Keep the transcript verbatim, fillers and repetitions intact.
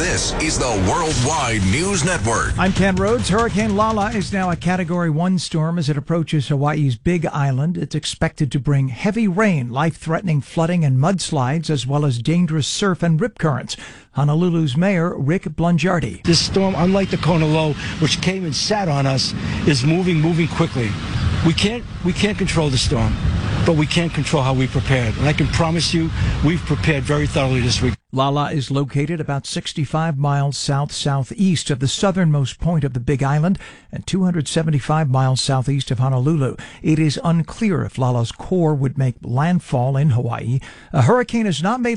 This is the Worldwide News Network. I'm Ken Rhodes. Hurricane Lala is now a Category one storm as it approaches Hawaii's Big Island. It's expected to bring heavy rain, life-threatening flooding and mudslides, as well as dangerous surf and rip currents. Honolulu's Mayor Rick Blangiardi. This storm, unlike the Kona low, which came and sat on us, is moving, moving quickly. We can't, we can't control the storm, but we can control how we prepared. And I can promise you, we've prepared very thoroughly this week. Lala is located about sixty-five miles south-southeast of the southernmost point of the Big Island and two hundred seventy-five miles southeast of Honolulu. It is unclear if Lala's core would make landfall in Hawaii. A hurricane is not made